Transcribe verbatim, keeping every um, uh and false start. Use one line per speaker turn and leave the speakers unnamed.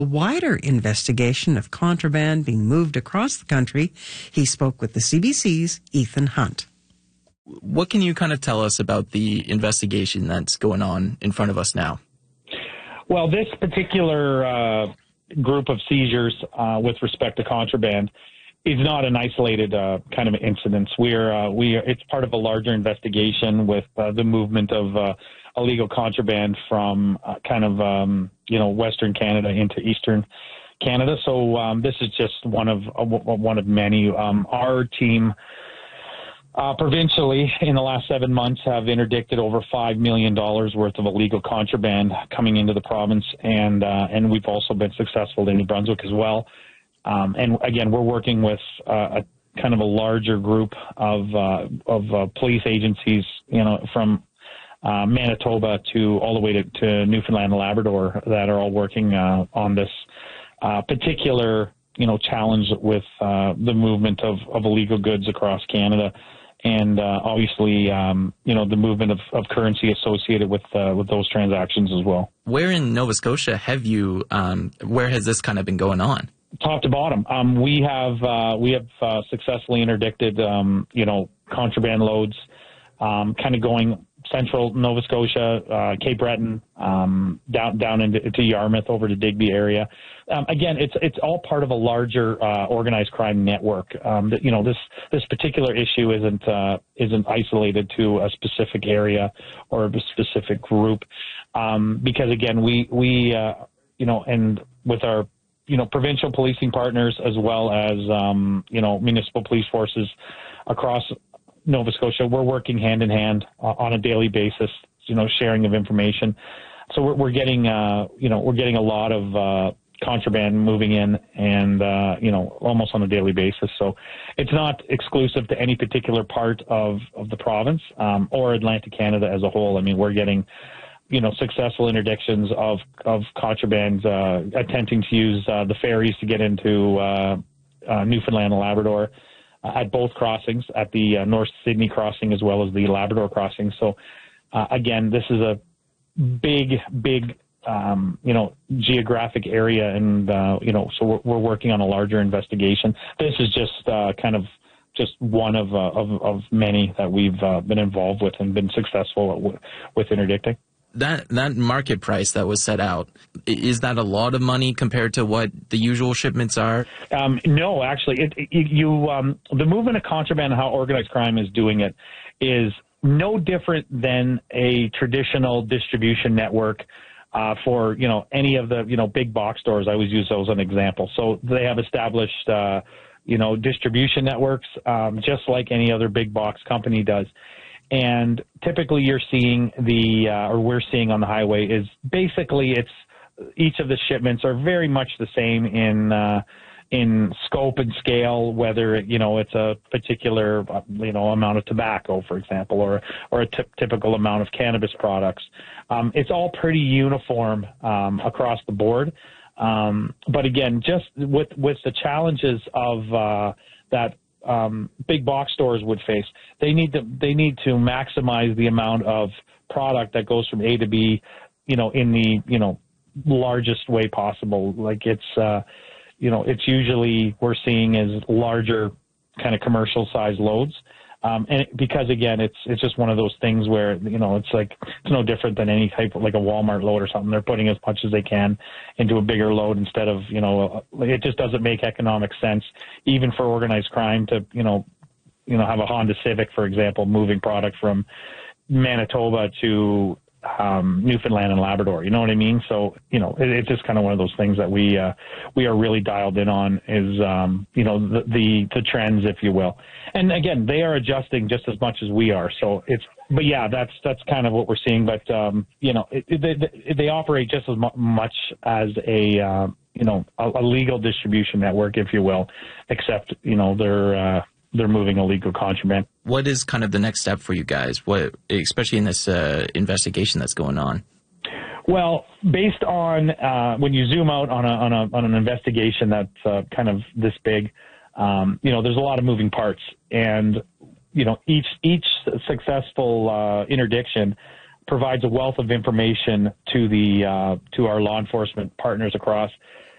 A wider investigation of contraband being moved across the country. He spoke with the C B C's Ethan Hunt.
What can you kind of tell us about the investigation that's going on in front of us now?
Well, this particular uh, group of seizures uh, with respect to contraband is not an isolated uh, kind of incident. We're uh, we are, it's part of a larger investigation with uh, the movement of uh, illegal contraband from uh, kind of um, you know Western Canada into Eastern Canada. So um, this is just one of uh, one of many. Um, our team. Uh, provincially, in the last seven months, have interdicted over five million dollars worth of illegal contraband coming into the province, and uh, and we've also been successful in New Brunswick as well. Um, and again, we're working with uh, a kind of a larger group of uh, of uh, police agencies, you know, from uh, Manitoba to all the way to, to Newfoundland and Labrador that are all working uh, on this uh, particular, you know, challenge with uh, the movement of, of illegal goods across Canada. And uh, obviously, um, you know, the movement of, of currency associated with uh, with those transactions as well.
Where in Nova Scotia have you? Um, where has this kind of been going on?
Top to bottom, um, we have uh, we have uh, successfully interdicted, um, you know, contraband loads, um, kind of going central Nova Scotia, uh, Cape Breton, um, down down into to Yarmouth, over to Digby area. Um, again, it's it's all part of a larger uh, organized crime network. Um, that, you know, this this particular issue isn't uh, isn't isolated to a specific area or a specific group, um, because again, we we uh, you know, and with our you know provincial policing partners as well as um, you know municipal police forces across Nova Scotia, we're working hand in hand uh, on a daily basis, you know, sharing of information. So we're, we're getting, uh, you know, we're getting a lot of uh, contraband moving in, and uh, you know, almost on a daily basis. So it's not exclusive to any particular part of of the province um, or Atlantic Canada as a whole. I mean, we're getting, you know, successful interdictions of of contraband uh, attempting to use uh, the ferries to get into uh, uh, Newfoundland and Labrador. Uh, at both crossings, at the uh, North Sydney crossing as well as the Labrador crossing. So, uh, again, this is a big, big, um, you know, geographic area, and, uh, you know, so we're, we're working on a larger investigation. This is just uh, kind of just one of, uh, of, of many that we've uh, been involved with and been successful with, with interdicting.
That that market price that was set out, is that a lot of money compared to what the usual shipments are?
Um, no, actually, it, it, you um, the movement of contraband and how organized crime is doing it is no different than a traditional distribution network uh, for you know any of the you know big box stores. I always use those as an example. So they have established uh, you know distribution networks um, just like any other big box company does. And typically you're seeing the, uh, or we're seeing on the highway is basically it's, each of the shipments are very much the same in, uh, in scope and scale, whether, you know, it's a particular, you know, amount of tobacco, for example, or, or a t- typical amount of cannabis products. Um, it's all pretty uniform, um, across the board. Um, but again, just with, with the challenges of, uh, that, Um, big box stores would face. They need to they need to maximize the amount of product that goes from A to B, you know, in the you know largest way possible. Like it's uh, you know it's usually we're seeing as larger kind of commercial size loads. Um, and because again, it's it's just one of those things where you know it's like it's no different than any type of like a Walmart load or something. They're putting as much as they can into a bigger load instead of you know it just doesn't make economic sense even for organized crime to you know you know have a Honda Civic, for example, moving product from Manitoba to um, Newfoundland and Labrador. You know what I mean? So you know it, it's just kind of one of those things that we uh, we are really dialed in on is um, you know the, the the trends, if you will. And again, they are adjusting just as much as we are. So it's, but yeah, that's that's kind of what we're seeing. But um, you know, it, it, they, they operate just as much as a uh, you know a, a legal distribution network, if you will, except you know they're uh, they're moving illegal contraband.
What is kind of the next step for you guys? What, especially in this uh, investigation that's going on?
Well, based on uh, when you zoom out on a on a on an investigation that's uh, kind of this big. Um, you know, there's a lot of moving parts, and you know, each each successful uh, interdiction provides a wealth of information to the uh, to our law enforcement partners across